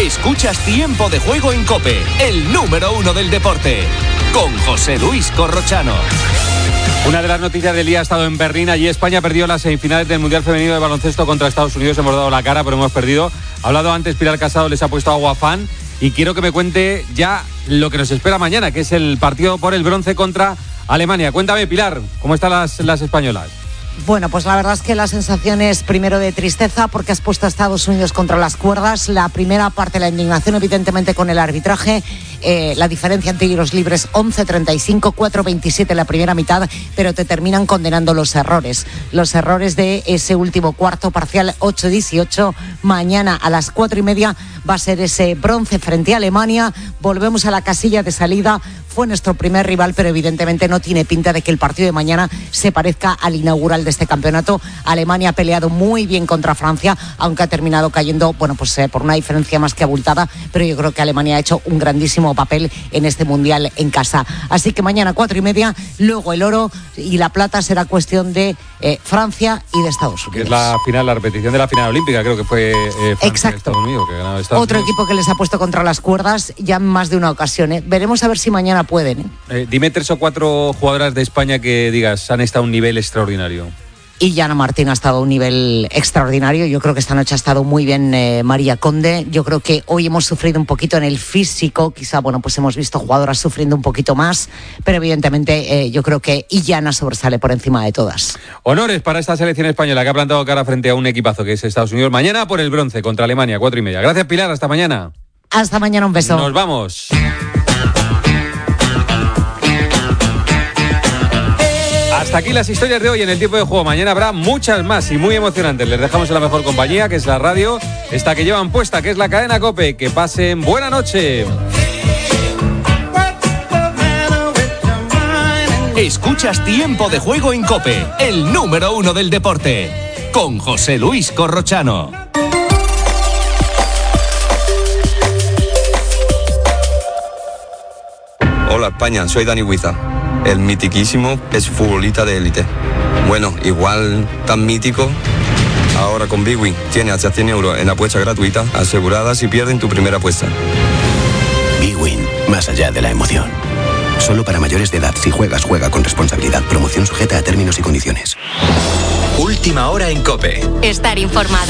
Escuchas Tiempo de Juego en COPE, el número 1 del deporte, con José Luis Corrochano. Una de las noticias del día ha estado en Berlín. Allí España perdió las semifinales del Mundial Femenino de Baloncesto contra Estados Unidos. Hemos dado la cara, pero hemos perdido. Ha hablado antes Pilar Casado, les ha puesto agua fan. Y quiero que me cuente ya lo que nos espera mañana, que es el partido por el bronce contra Alemania. Cuéntame, Pilar, ¿cómo están las españolas? Bueno, pues la verdad es que la sensación es primero de tristeza porque has puesto a Estados Unidos contra las cuerdas. La primera parte, la indignación evidentemente con el arbitraje, la diferencia en tiros libres 11-35, 4-27 la primera mitad, pero te terminan condenando los errores de ese último cuarto parcial 8-18. Mañana a las 4:30 va a ser ese bronce frente a Alemania. Volvemos a la casilla de salida. Fue nuestro primer rival, pero evidentemente no tiene pinta de que el partido de mañana se parezca al inaugural de este campeonato. Alemania ha peleado muy bien contra Francia, aunque ha terminado cayendo, por una diferencia más que abultada, pero yo creo que Alemania ha hecho un grandísimo papel en este mundial en casa. Así que mañana 4:30, luego el oro y la plata será cuestión de Francia y de Estados Unidos. Que es la final, la repetición de la final olímpica, creo que fue Francia. Exacto. Estados Unidos, que ganó Estados Otro Unidos. equipo que les ha puesto contra las cuerdas ya en más de una ocasión. Veremos a ver si mañana pueden. Dime 3 o 4 jugadoras de España que digas han estado a un nivel extraordinario. Y Yana Martín ha estado a un nivel extraordinario. Yo creo que esta noche ha estado muy bien María Conde. Yo creo que hoy hemos sufrido un poquito en el físico. Quizá, pues hemos visto jugadoras sufriendo un poquito más. Pero evidentemente yo creo que Yana sobresale por encima de todas. Honores para esta selección española que ha plantado cara frente a un equipazo que es Estados Unidos. Mañana por el bronce contra Alemania, 4:30. Gracias, Pilar. Hasta mañana. Hasta mañana, un beso. Nos vamos. Hasta aquí las historias de hoy en el Tiempo de Juego. Mañana habrá muchas más y muy emocionantes. Les dejamos en la mejor compañía, que es la radio, esta que llevan puesta, que es la cadena COPE. Que pasen buena noche. Escuchas Tiempo de Juego en COPE, el número 1 del deporte, con José Luis Corrochano. Hola España, soy Dani Huiza, el mitiquísimo exfutbolista de élite. Bueno, igual tan mítico, ahora con Bwin tiene hasta 100 euros en apuesta gratuita asegurada si pierden tu primera apuesta. Bwin, más allá de la emoción. Solo para mayores de edad. Si juegas, juega con responsabilidad. Promoción sujeta a términos y condiciones. Última hora en COPE. Estar informado.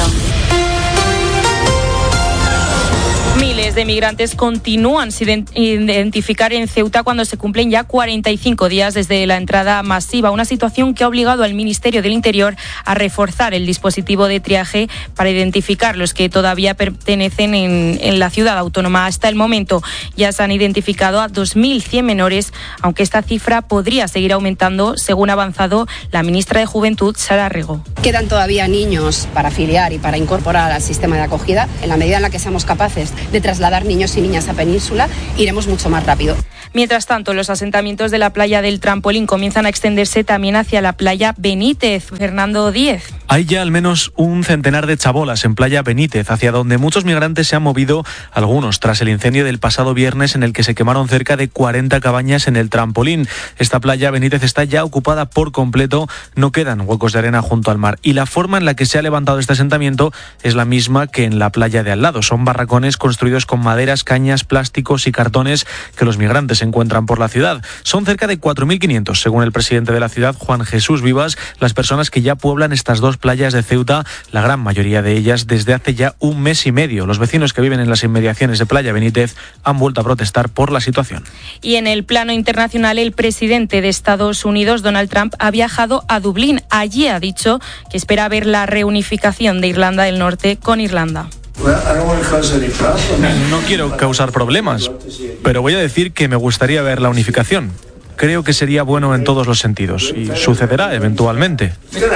Miles de migrantes continúan sin identificar en Ceuta cuando se cumplen ya 45 días desde la entrada masiva, una situación que ha obligado al Ministerio del Interior a reforzar el dispositivo de triaje para identificar los que todavía pertenecen en la ciudad autónoma. Hasta el momento ya se han identificado a 2.100 menores, aunque esta cifra podría seguir aumentando, según ha avanzado la ministra de Juventud, Sara Rego. Quedan todavía niños para afiliar y para incorporar al sistema de acogida. En la medida en la que seamos capaces de trasladar niños y niñas a Península, iremos mucho más rápido. Mientras tanto, los asentamientos de la playa del Trampolín comienzan a extenderse también hacia la playa Benítez. Fernando Díez. Hay ya al menos un centenar de chabolas en playa Benítez, hacia donde muchos migrantes se han movido, algunos tras el incendio del pasado viernes en el que se quemaron cerca de 40 cabañas en el Trampolín. Esta playa Benítez está ya ocupada por completo, no quedan huecos de arena junto al mar. Y la forma en la que se ha levantado este asentamiento es la misma que en la playa de al lado. Son barracones construidos con maderas, cañas, plásticos y cartones que los migrantes encuentran por la ciudad. Son cerca de 4.500, según el presidente de la ciudad, Juan Jesús Vivas, las personas que ya pueblan estas dos playas de Ceuta, la gran mayoría de ellas desde hace ya un mes y medio. Los vecinos que viven en las inmediaciones de Playa Benítez han vuelto a protestar por la situación. Y en el plano internacional, el presidente de Estados Unidos, Donald Trump, ha viajado a Dublín. Allí ha dicho que espera ver la reunificación de Irlanda del Norte con Irlanda. No quiero causar problemas, pero voy a decir que me gustaría ver la unificación. Creo que sería bueno en todos los sentidos y sucederá eventualmente.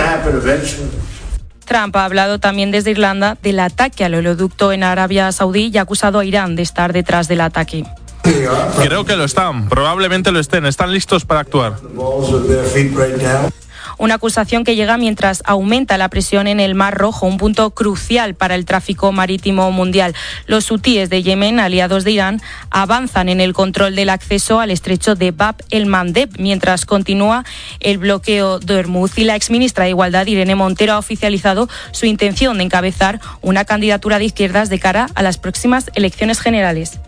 Trump ha hablado también desde Irlanda del ataque al oleoducto en Arabia Saudí y ha acusado a Irán de estar detrás del ataque. Creo que lo están, probablemente lo estén listos para actuar. Una acusación que llega mientras aumenta la presión en el Mar Rojo, un punto crucial para el tráfico marítimo mundial. Los hutíes de Yemen, aliados de Irán, avanzan en el control del acceso al estrecho de Bab el-Mandeb, mientras continúa el bloqueo de Hormuz. Y la exministra de Igualdad, Irene Montero, ha oficializado su intención de encabezar una candidatura de izquierdas de cara a las próximas elecciones generales.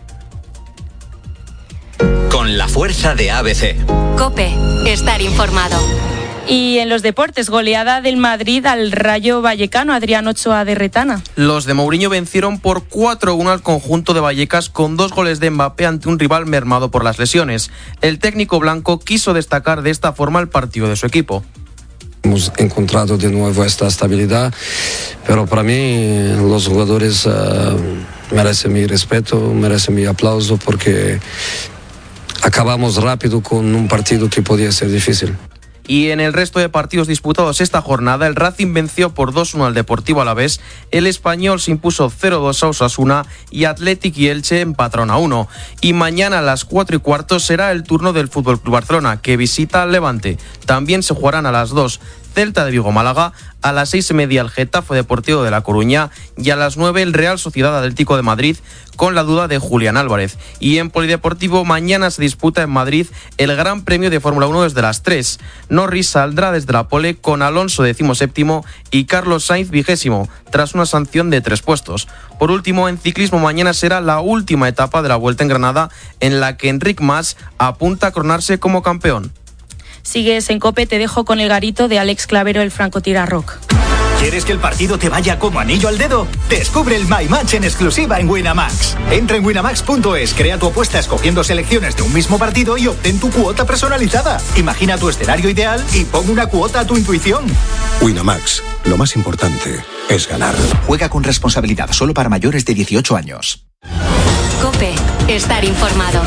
Con la fuerza de ABC. COPE, estar informado. Y en los deportes, goleada del Madrid al Rayo Vallecano. Adrián Ochoa de Retana. Los de Mourinho vencieron por 4-1 al conjunto de Vallecas con 2 goles de Mbappé ante un rival mermado por las lesiones. El técnico blanco quiso destacar de esta forma el partido de su equipo. Hemos encontrado de nuevo esta estabilidad, pero para mí los jugadores merecen mi respeto, merecen mi aplauso porque acabamos rápido con un partido que podía ser difícil. Y en el resto de partidos disputados esta jornada, el Racing venció por 2-1 al Deportivo Alavés, el Español se impuso 0-2 a Osasuna y Athletic y Elche empataron a 1. Y mañana a las 4:15 será el turno del FC Barcelona, que visita al Levante. También se jugarán a las 2 Celta de Vigo-Málaga, a las 6:30 el Getafe Deportivo de La Coruña y a las 9 el Real Sociedad Atlético de Madrid, con la duda de Julián Álvarez. Y en Polideportivo mañana se disputa en Madrid el Gran Premio de Fórmula 1 desde las 3. Norris saldrá desde la pole con Alonso 17º y Carlos Sainz 20º, tras una sanción de 3 puestos. Por último, en ciclismo mañana será la última etapa de la Vuelta en Granada, en la que Enric Mas apunta a coronarse como campeón. Sigues en COPE, te dejo con el garito de Alex Clavero, el francotira rock. ¿Quieres que el partido te vaya como anillo al dedo? Descubre el My Match en exclusiva en Winamax. Entra en winamax.es, crea tu apuesta escogiendo selecciones de un mismo partido y obtén tu cuota personalizada. Imagina tu escenario ideal y pon una cuota a tu intuición. Winamax, lo más importante es ganar. Juega con responsabilidad, solo para mayores de 18 años. COPE, estar informado.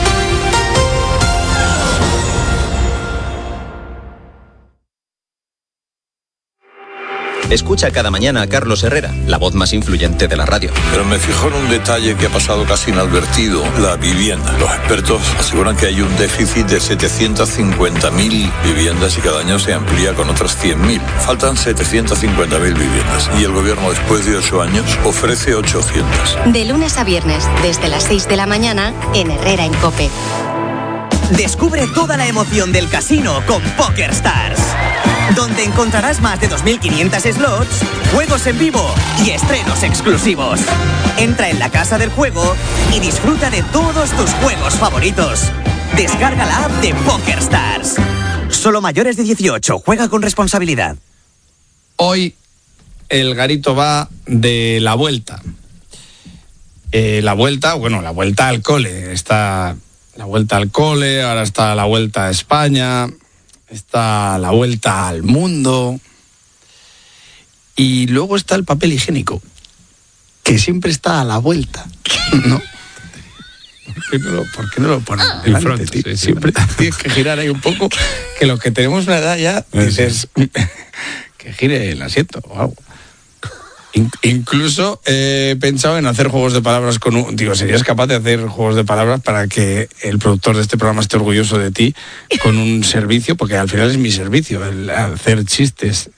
Escucha cada mañana a Carlos Herrera, la voz más influyente de la radio. Pero me fijo en un detalle que ha pasado casi inadvertido: la vivienda. Los expertos aseguran que hay un déficit de 750.000 viviendas y cada año se amplía con otras 100.000. Faltan 750.000 viviendas y el gobierno, después de 8 años, ofrece 800. De lunes a viernes, desde las 6 de la mañana, en Herrera en COPE. Descubre toda la emoción del casino con PokerStars, donde encontrarás más de 2.500 slots, juegos en vivo y estrenos exclusivos. Entra en la casa del juego y disfruta de todos tus juegos favoritos. Descarga la app de PokerStars. Solo mayores de 18, juega con responsabilidad. Hoy el garito va de la vuelta. La vuelta al cole. Está la vuelta al cole, ahora está la vuelta a España, está la vuelta al mundo y luego está el papel higiénico, que siempre está a la vuelta, ¿no? ¿Por qué no lo ponen delante, tío? Sí, siempre tienes que girar ahí un poco, que los que tenemos una edad ya dices que gire el asiento o algo. Incluso he pensado en hacer juegos de palabras ¿serías capaz de hacer juegos de palabras para que el productor de este programa esté orgulloso de ti con un servicio? Porque al final es mi servicio, el hacer chistes